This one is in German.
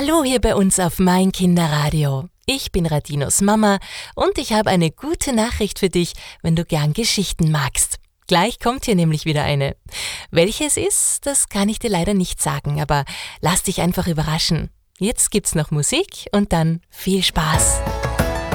Hallo hier bei uns auf Mein Kinderradio. Ich bin Radinos Mama und ich habe eine gute Nachricht für dich, wenn du gern Geschichten magst. Gleich kommt hier nämlich wieder eine. Welche es ist, das kann ich dir leider nicht sagen, aber lass dich einfach überraschen. Jetzt gibt's noch Musik und dann viel Spaß.